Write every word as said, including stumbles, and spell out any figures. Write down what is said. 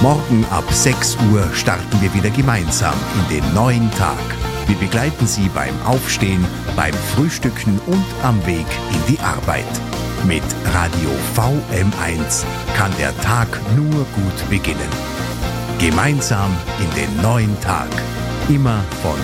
Morgen ab sechs Uhr starten wir wieder gemeinsam in den neuen Tag. Wir begleiten Sie beim Aufstehen, beim Frühstücken und am Weg in die Arbeit. Mit Radio V M eins kann der Tag nur gut beginnen. Gemeinsam in den neuen Tag. Immer von